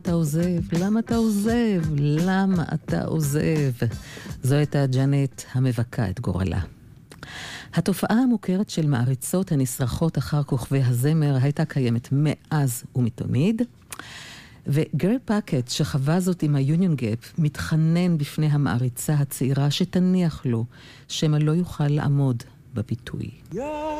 אתה עוזב? למה אתה עוזב? למה אתה עוזב? זו הייתה ג'נט המבכה את גורלה. התופעה המוכרת של מעריצות הנשרחות אחר כוכבי הזמר הייתה קיימת מאז ומתמיד, וגרי פאקט שחווה זאת עם היוניון גאפ מתחנן בפני המעריצה הצעירה שתניח לו שמא לא יוכל לעמוד בביטוי.